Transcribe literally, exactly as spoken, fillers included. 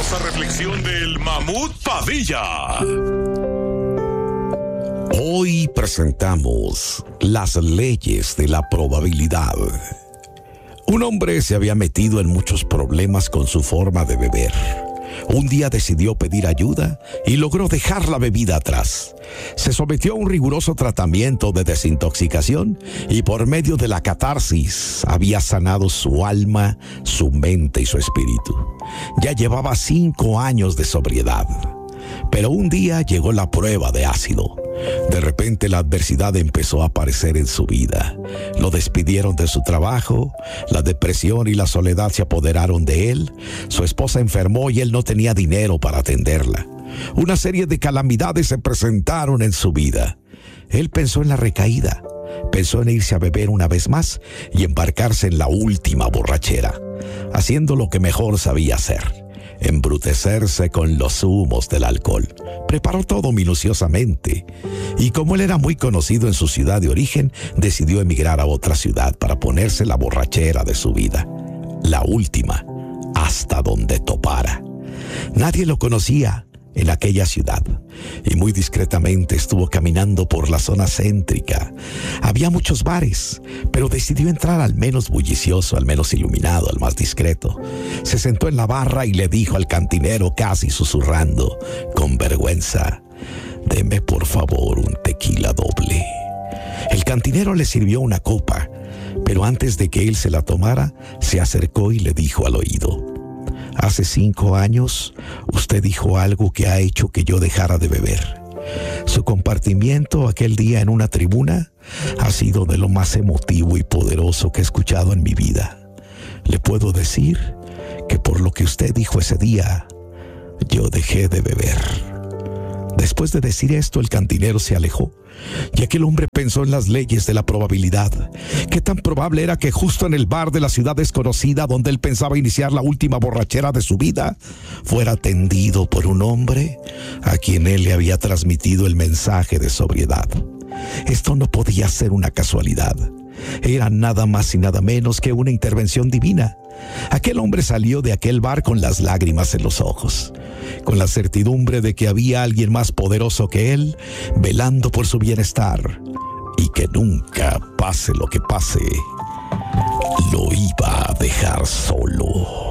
poderosa reflexión del Mamut Padilla. Hoy presentamos las leyes de la probabilidad. Un hombre se había metido en muchos problemas con su forma de beber. Un día decidió pedir ayuda y logró dejar la bebida atrás. Se sometió a un riguroso tratamiento de desintoxicación y por medio de la catarsis había sanado su alma, su mente y su espíritu. Ya llevaba cinco años de sobriedad. Pero un día llegó la prueba de ácido. De repente la adversidad empezó a aparecer en su vida. Lo despidieron de su trabajo, la depresión y la soledad se apoderaron de él, su esposa enfermó y él no tenía dinero para atenderla. Una serie de calamidades se presentaron en su vida. Él pensó en la recaída, pensó en irse a beber una vez más y embarcarse en la última borrachera, haciendo lo que mejor sabía hacer: embrutecerse con los humos del alcohol. Preparó todo minuciosamente y como él era muy conocido en su ciudad de origen, decidió emigrar a otra ciudad para ponerse la borrachera de su vida, la última, hasta donde topara. Nadie lo conocía en aquella ciudad y muy discretamente estuvo caminando por la zona céntrica. Había muchos bares, pero decidió entrar al menos bullicioso, al menos iluminado, al más discreto. Se sentó en la barra y le dijo al cantinero, casi susurrando, con vergüenza: «Deme por favor un tequila doble». El cantinero le sirvió una copa, pero antes de que él se la tomara, se acercó y le dijo al oído: «Hace cinco años, usted dijo algo que ha hecho que yo dejara de beber. Su compartimiento aquel día en una tribuna ha sido de lo más emotivo y poderoso que he escuchado en mi vida. Le puedo decir que por lo que usted dijo ese día, yo dejé de beber». Después de decir esto, el cantinero se alejó, y aquel hombre pensó en las leyes de la probabilidad. ¿Qué tan probable era que justo en el bar de la ciudad desconocida, donde él pensaba iniciar la última borrachera de su vida, fuera atendido por un hombre a quien él le había transmitido el mensaje de sobriedad? Esto no podía ser una casualidad. Era nada más y nada menos que una intervención divina. Aquel hombre salió de aquel bar con las lágrimas en los ojos, con la certidumbre de que había alguien más poderoso que él, velando por su bienestar, y que nunca, pase lo que pase, lo iba a dejar solo.